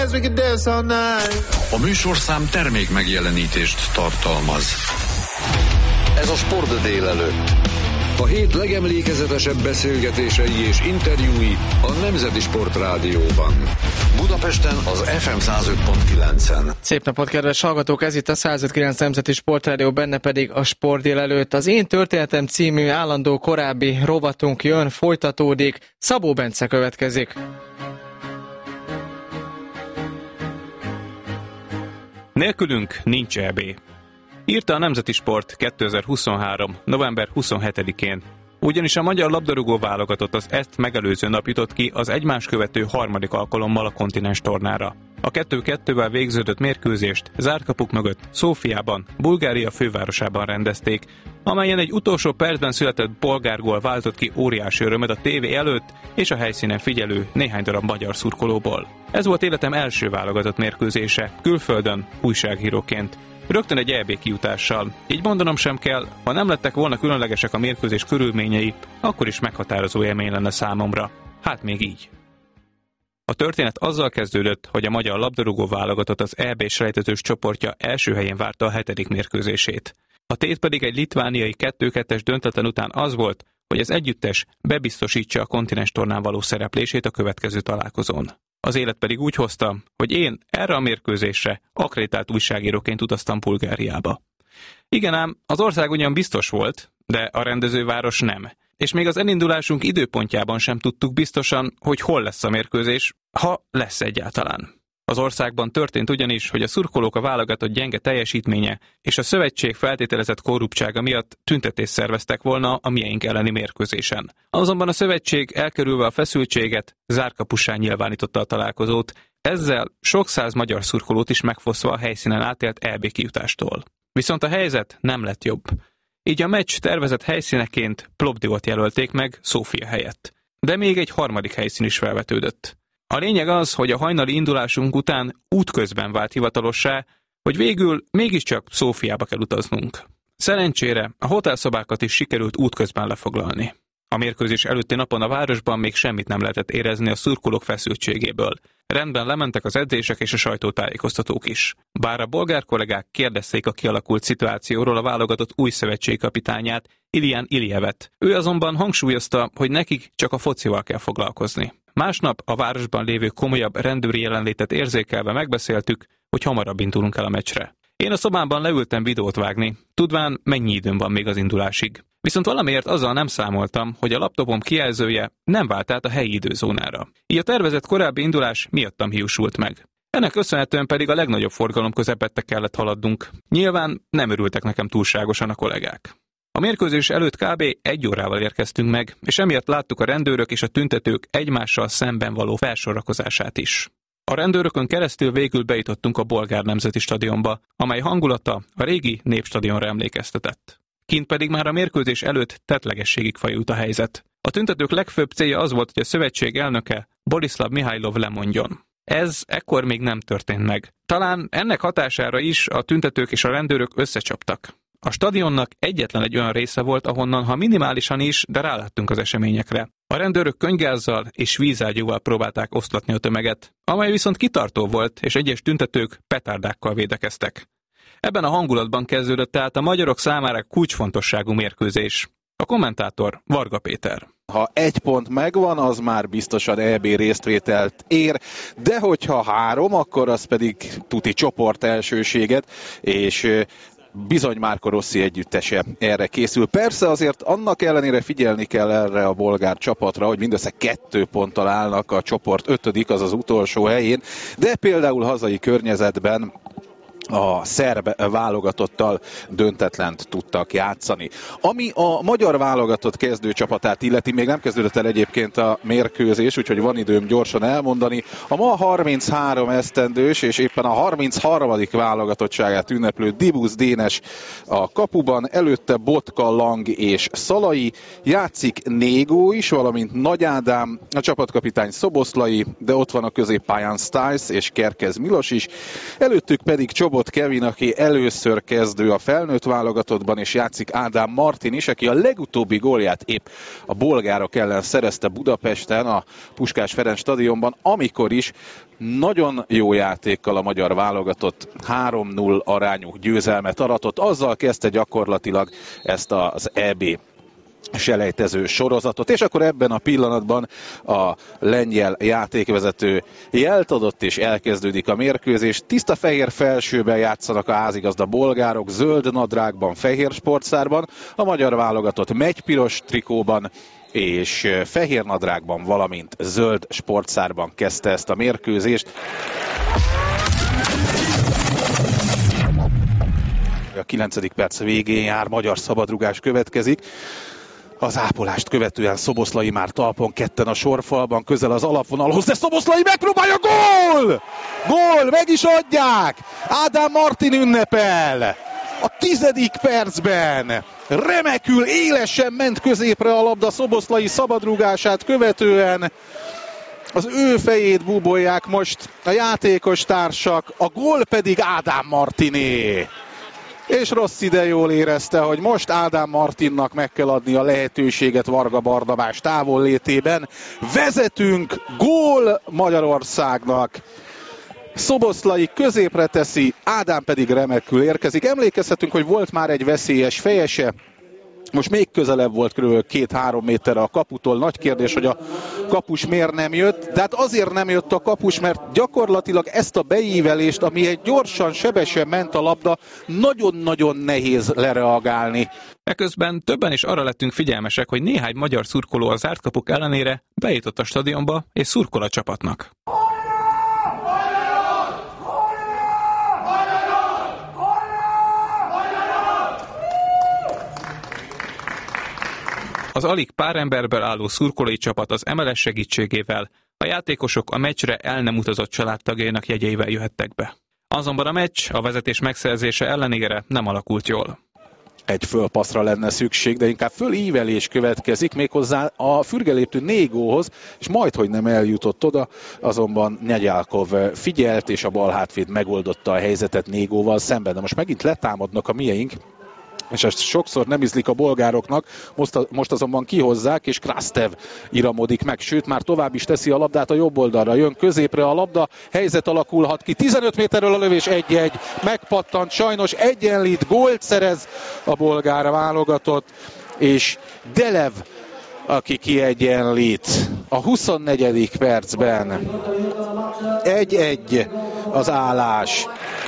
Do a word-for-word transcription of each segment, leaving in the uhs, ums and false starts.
A műsorszám termék megjelenítést tartalmaz. Ez a Sport délelőtt. A hét legemlékezetesebb beszélgetései és interjúi a Nemzeti Sport Rádióban. Budapesten az ef em száz öt pont kilencen. Szép napot, kedves hallgatók! Ez itt a száz öt pont kilenc Nemzeti Sport Rádió, benne pedig a Sport délelőtt. Az Én történetem című állandó korábbi rovatunk jön, folytatódik. Szabó Bence következik. Nélkülünk nincs é bé. Írta a Nemzeti Sport kétezer-huszonhárom. november huszonhetedikén. Ugyanis a magyar labdarúgó válogatott az ezt megelőző nap jutott ki az egymást követő harmadik alkalommal a kontinens tornára. A kettő-kettővel végződött mérkőzést zárt kapuk mögött Szófiában, Bulgária fővárosában rendezték, amelyen egy utolsó percben született bolgár-gól váltott ki óriási örömet a tévé előtt és a helyszínen figyelő néhány darab magyar szurkolóból. Ez volt életem első válogatott mérkőzése, külföldön, újságíróként. Rögtön egy é bé kijutással. Így mondanom sem kell, ha nem lettek volna különlegesek a mérkőzés körülményei, akkor is meghatározó élmény lenne számomra. Hát még így. A történet azzal kezdődött, hogy a magyar labdarúgó válogatott az é bé selejtezős csoportja első helyén várta a hetedik mérkőzését. A tét pedig egy litvániai kettő-kettes döntetlen után az volt, hogy az együttes bebiztosítsa a kontinens tornán való szereplését a következő találkozón. Az élet pedig úgy hozta, hogy én erre a mérkőzésre akkreditált újságíróként utaztam Bulgáriába. Igen ám, az ország ugyan biztos volt, de a rendezőváros nem. És még az elindulásunk időpontjában sem tudtuk biztosan, hogy hol lesz a mérkőzés, ha lesz egyáltalán. Az országban történt ugyanis, hogy a szurkolók a válogatott gyenge teljesítménye és a szövetség feltételezett korruptsága miatt tüntetést szerveztek volna a mieink elleni mérkőzésen. Azonban a szövetség elkerülve a feszültséget zárkapussá nyilvánította a találkozót, ezzel sok száz magyar szurkolót is megfosztva a helyszínen átélt é bé kijutástól. Viszont a helyzet nem lett jobb. Így a meccs tervezett helyszíneként Plovdivot jelölték meg Szófia helyett. De még egy harmadik helyszín is felvetődött. A lényeg az, hogy a hajnali indulásunk után útközben vált hivatalossá, hogy végül mégiscsak Szófiába kell utaznunk. Szerencsére a hotelszobákat is sikerült útközben lefoglalni. A mérkőzés előtti napon a városban még semmit nem lehetett érezni a szurkolók feszültségéből. Rendben lementek az edzések és a sajtótájékoztatók is. Bár a bolgár kollégák kérdezték a kialakult szituációról a válogatott új szövetségkapitányát, Ilián Iljevet. Ő azonban hangsúlyozta, hogy nekik csak a focival kell foglalkozni. Másnap a városban lévő komolyabb rendőri jelenlétet érzékelve megbeszéltük, hogy hamarabb indulunk el a meccsre. Én a szobámban leültem videót vágni, tudván mennyi időm van még az indulásig. Viszont valamiért azzal nem számoltam, hogy a laptopom kijelzője nem vált át a helyi időzónára. Így a tervezett korábbi indulás miattam hiúsult meg. Ennek köszönhetően pedig a legnagyobb forgalom közepette kellett haladnunk. Nyilván nem örültek nekem túlságosan a kollégák. A mérkőzés előtt kb. egy órával érkeztünk meg, és emiatt láttuk a rendőrök és a tüntetők egymással szemben való felsorakozását is. A rendőrökön keresztül végül bejutottunk a bolgár nemzeti stadionba, amely hangulata a régi népstadionra emlékeztetett. Kint pedig már a mérkőzés előtt tettlegességig fajult a helyzet. A tüntetők legfőbb célja az volt, hogy a szövetség elnöke Borislav Mihajlov lemondjon. Ez ekkor még nem történt meg. Talán ennek hatására is a tüntetők és a rendőrök összecsaptak. A stadionnak egyetlen egy olyan része volt, ahonnan ha minimálisan is, de ráláttunk az eseményekre. A rendőrök könyvgázzal és vízágyúval próbálták oszlatni a tömeget, amely viszont kitartó volt, és egyes tüntetők petárdákkal védekeztek. Ebben a hangulatban kezdődött tehát a magyarok számára kulcsfontosságú mérkőzés. A kommentátor Varga Péter. Ha egy pont megvan, az már biztosan é bé résztvételt ér, de hogyha három, akkor az pedig tuti csoport elsőséget, és bizony Marco Rossi együttese erre készül. Persze azért annak ellenére figyelni kell erre a bolgár csapatra, hogy mindössze kettő ponttal állnak a csoport ötödik, az az utolsó helyén, de például hazai környezetben a szerb válogatottal döntetlent tudtak játszani. Ami a magyar válogatott kezdőcsapatát illeti, még nem kezdődött el egyébként a mérkőzés, úgyhogy van időm gyorsan elmondani. A ma harminchárom esztendős és éppen a harmincharmadik válogatottságát ünneplő Dibusz Dénes a kapuban, előtte Botka, Lang és Szalai, játszik Négó is, valamint Nagy Ádám, a csapatkapitány Szoboszlai, de ott van a középpályán Stiles és Kerkez Milos is, előttük pedig Csobot Dobot Kevin, aki először kezdő a felnőtt válogatottban, és játszik Ádám Martin is, aki a legutóbbi gólját épp a bolgárok ellen szerezte Budapesten, a Puskás Ferenc stadionban, amikor is nagyon jó játékkal a magyar válogatott három null arányú győzelmet aratott. Azzal kezdte gyakorlatilag ezt az é bé selejtező sorozatot, és akkor ebben a pillanatban a lengyel játékvezető jelt adott, és elkezdődik a mérkőzés. Tiszta fehér felsőben játszanak a házigazda bolgárok, zöld nadrágban, fehér sportszárban, a magyar válogatott megypiros trikóban és fehér nadrágban, valamint zöld sportszárban kezdte ezt a mérkőzést. A kilencedik perc végén jár, magyar szabadrugás következik. Az ápolást követően Szoboszlai már talpon, ketten a sorfalban, közel az alapvonalhoz, de Szoboszlai megpróbálja, gól! Gól, meg is adják! Ádám Martin ünnepel! A tizedik percben remekül, élesen ment középre a labda Szoboszlai szabadrugását követően. Az ő fejét búbolják most a játékos társak, a gól pedig Ádám Martiné. És rossz ide jól érezte, hogy most Ádám Martinnak meg kell adni a lehetőséget Varga Barnabás távollétében. Vezetünk, gól Magyarországnak. Szoboszlai középre teszi, Ádám pedig remekül érkezik. Emlékezhetünk, hogy volt már egy veszélyes fejese. Most még közelebb volt kb. két-három méterre a kaputól. Nagy kérdés, hogy a kapus miért nem jött, de hát azért nem jött a kapus, mert gyakorlatilag ezt a beívelést, ami egy gyorsan, sebesen ment a labda, nagyon-nagyon nehéz lereagálni. Eközben többen is arra lettünk figyelmesek, hogy néhány magyar szurkoló a zárt kapuk ellenére bejutott a stadionba és szurkol a csapatnak. Az alig pár emberből álló szurkolói csapat az em el es segítségével, a játékosok a meccsre el nem utazott családtagjainak jegyeivel jöhettek be. Azonban a meccs a vezetés megszerzése ellenére nem alakult jól. Egy fölpasszra lenne szükség, de inkább fölívelés következik, méghozzá a fürgeléptő Négóhoz, és majdhogy nem eljutott oda, azonban Negyálkov figyelt, és a bal hátvéd megoldotta a helyzetet Négóval szemben. De most megint letámadnak a mieink, és ezt sokszor nem ízlik a bolgároknak, most, most azonban kihozzák, és Krastev iramodik meg, sőt már tovább is teszi a labdát a jobb oldalra, jön középre a labda, helyzet alakulhat ki, tizenöt méterről a lövés, egy-egy, megpattant, sajnos egyenlít, gólt szerez a bolgár válogatott, és Delev, aki kiegyenlít a huszonnegyedik percben. egy-egy az állás.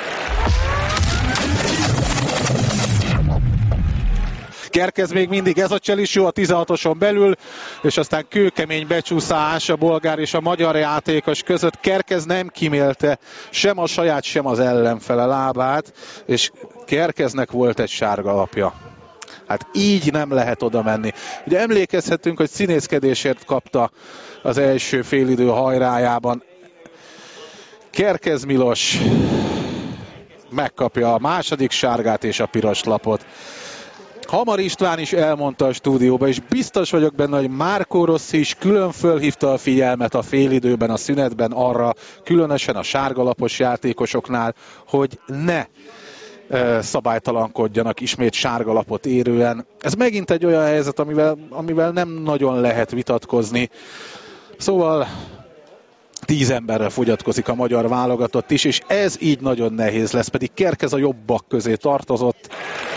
Kerkez még mindig, ez a Cselisó a tizenhatoson belül, és aztán kőkemény becsúszás a bolgár és a magyar játékos között. Kerkez nem kimélte sem a saját, sem az ellenfele lábát, és Kerkeznek volt egy sárga lapja. Hát így nem lehet oda menni. Ugye emlékezhetünk, hogy színészkedésért kapta az első félidő hajrájában. Kerkez Milos megkapja a második sárgát és a piros lapot. Hamar István is elmondta a stúdióba, és biztos vagyok benne, hogy Marco Rossi is külön fölhívta a figyelmet a félidőben, a szünetben arra, különösen a sárgalapos játékosoknál, hogy ne e, szabálytalankodjanak ismét sárgalapot érően. Ez megint egy olyan helyzet, amivel, amivel nem nagyon lehet vitatkozni. Szóval tíz emberrel fogyatkozik a magyar válogatott is, és ez így nagyon nehéz lesz, pedig Kerkez a jobbak közé tartozott.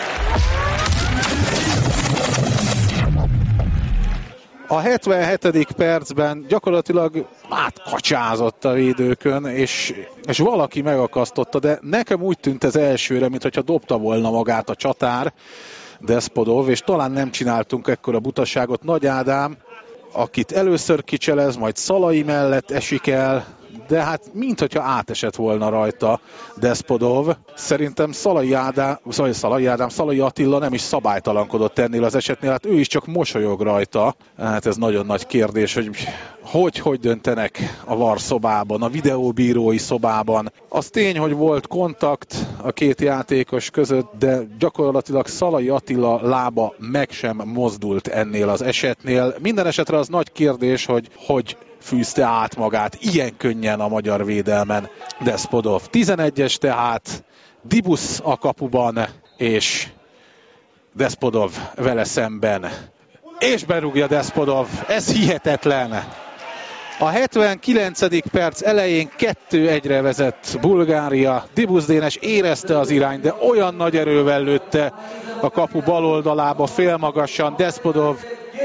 A hetvenhetedik percben gyakorlatilag átkacsázott a védőkön, és, és valaki megakasztotta, de nekem úgy tűnt ez elsőre, mintha dobta volna magát a csatár, Despodov, és talán nem csináltunk ekkora butaságot. Nagy Ádám, akit először kicselez, majd Szalai mellett esik el, de hát minthogyha átesett volna rajta Despodov. Szerintem Szalai Ádám, Szalai Ádám, Szalai Attila nem is szabálytalankodott ennél az esetnél, hát ő is csak mosolyog rajta. Hát ez nagyon nagy kérdés, hogy hogy hogy döntenek a VAR szobában, a videóbírói szobában. Az tény, hogy volt kontakt a két játékos között, de gyakorlatilag Szalai Attila lába meg sem mozdult ennél az esetnél. Minden esetre az nagy kérdés, hogy hogy fűzte át magát ilyen könnyen a magyar védelmen Despodov. tizenegyes tehát, Dibusz a kapuban, és Despodov vele szemben. És berúgja Despodov, ez hihetetlen! A hetvenkilencedik perc elején kettő egyre vezet Bulgária. Dibusz Dénes érezte az irányt, de olyan nagy erővel lőtte a kapu bal oldalába félmagasan Despodov,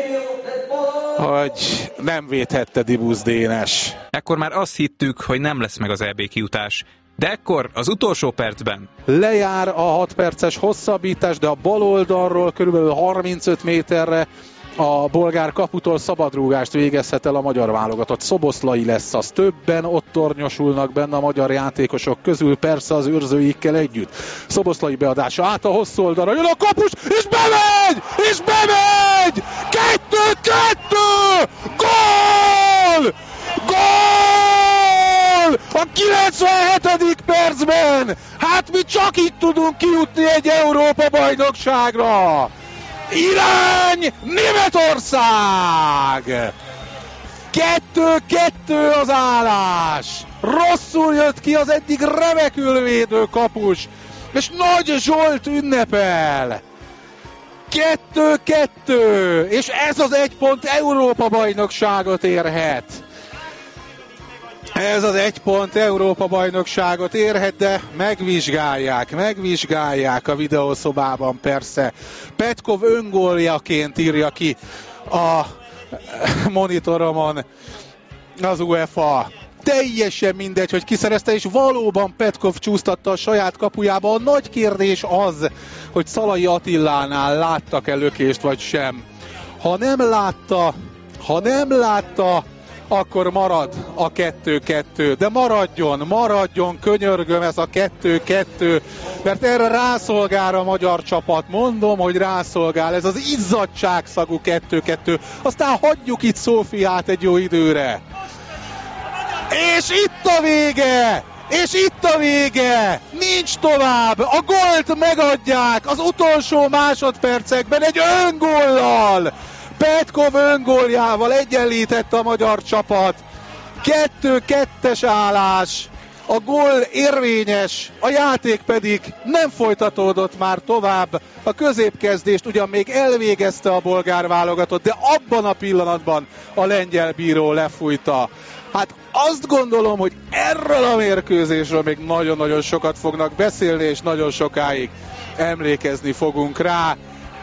hogy nem védhette Dibusz Dénes. Ekkor már azt hittük, hogy nem lesz meg az é bé kijutás. De ekkor az utolsó percben lejár a hat perces hosszabbítás, de a bal oldalról körülbelül harmincöt méterre a bolgár kaputól szabadrúgást végezhet el a magyar válogatott. Szoboszlai lesz az, többen ott tornyosulnak benne a magyar játékosok közül, persze az őrzőikkel együtt. Szoboszlai beadása át a hosszú oldalra, jön a kapus, és bemegy! És bemegy! Kettő-kettő! Gól! Gól! A kilencvenhetedik percben! Hát mi csak itt tudunk kijutni egy Európa-bajnokságra! Irány Németország! Kettő-kettő az állás! Rosszul jött ki az eddig remekül védő kapus, és Nagy Zsolt ünnepel! Kettő-kettő! És ez az egy pont Európa-bajnokságot érhet! Ez az egy pont Európa-bajnokságot érhet, de megvizsgálják, megvizsgálják a videószobában persze. Petkov öngóljaként írja ki a monitoromon az UEFA. Teljesen mindegy, hogy kiszerezte, és valóban Petkov csúsztatta a saját kapujába. A nagy kérdés az, hogy Szalai Attilánál láttak-e lökést vagy sem. Ha nem látta, ha nem látta, akkor marad a kettő-kettő. De maradjon, maradjon, könyörgöm, ez a kettő-kettő, mert erre rászolgál a magyar csapat. Mondom, hogy rászolgál, ez az izzadságszagú kettő-kettő. Aztán hagyjuk itt Szófiát egy jó időre. És itt a vége! És itt a vége! Nincs tovább! A gólt megadják az utolsó másodpercekben egy öngóllal! Petkov öngóljával egyenlítette a magyar csapat. Kettő-kettes állás. A gól érvényes, a játék pedig nem folytatódott már tovább. A középkezdést ugyan még elvégezte a bolgár válogatott, de abban a pillanatban a lengyel bíró lefújta. Hát azt gondolom, hogy erről a mérkőzésről még nagyon-nagyon sokat fognak beszélni, és nagyon sokáig emlékezni fogunk rá.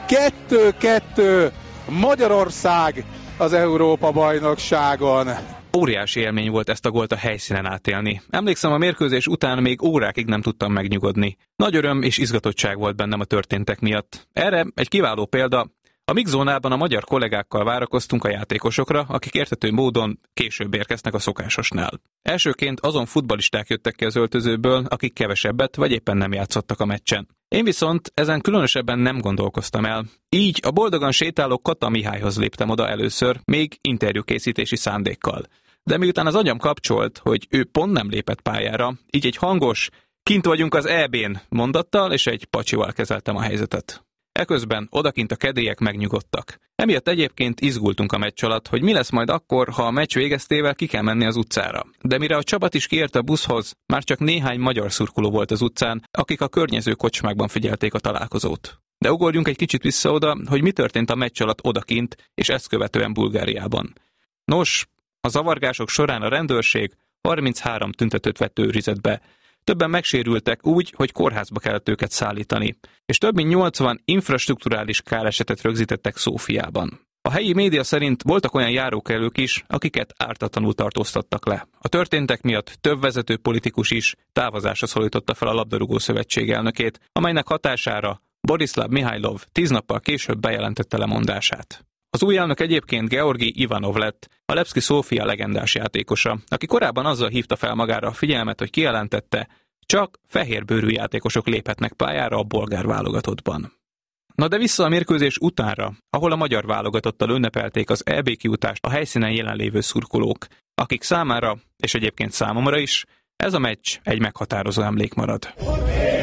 Kettő-kettő Magyarország az Európa-bajnokságon. Óriási élmény volt ezt a gólt a helyszínen átélni. Emlékszem, a mérkőzés után még órákig nem tudtam megnyugodni. Nagy öröm és izgatottság volt bennem a történtek miatt. Erre egy kiváló példa. A mixzónában a magyar kollégákkal várakoztunk a játékosokra, akik érthető módon később érkeznek a szokásosnál. Elsőként azon futballisták jöttek ki az öltözőből, akik kevesebbet vagy éppen nem játszottak a meccsen. Én viszont ezen különösebben nem gondolkoztam el. Így a boldogan sétáló Kata Mihályhoz léptem oda először, még interjúkészítési szándékkal. De miután az agyam kapcsolt, hogy ő pont nem lépett pályára, így egy hangos, kint vagyunk az é bén mondattal és egy pacsival kezeltem a helyzetet. Eközben odakint a kedélyek megnyugodtak. Emiatt egyébként izgultunk a meccs alatt, hogy mi lesz majd akkor, ha a meccs végeztével ki kell menni az utcára. De mire a csapat is kiért a buszhoz, már csak néhány magyar szurkoló volt az utcán, akik a környező kocsmákban figyelték a találkozót. De ugorjunk egy kicsit vissza oda, hogy mi történt a meccs alatt odakint, és ezt követően Bulgáriában. Nos, a zavargások során a rendőrség harminchárom tüntetőt vett őrizetbe. Többen megsérültek úgy, hogy kórházba kellett őket szállítani, és több mint nyolcvan infrastrukturális káresetet rögzítettek Szófiában. A helyi média szerint voltak olyan járókelők is, akiket ártatlanul tartóztattak le. A történtek miatt több vezető politikus is távozásra szólította fel a labdarúgó szövetség elnökét, amelynek hatására Borislav Mihajlov tíz nappal később bejelentette lemondását. Az új elnök egyébként Georgi Ivanov lett, a Levski Szófia legendás játékosa, aki korábban azzal hívta fel magára a figyelmet, hogy kijelentette, csak fehérbőrű játékosok léphetnek pályára a bolgár válogatottban. Na de vissza a mérkőzés utánra, ahol a magyar válogatottal ünnepelték az é bé kijutást a helyszínen jelenlévő szurkolók, akik számára, és egyébként számomra is, ez a meccs egy meghatározó emlék marad.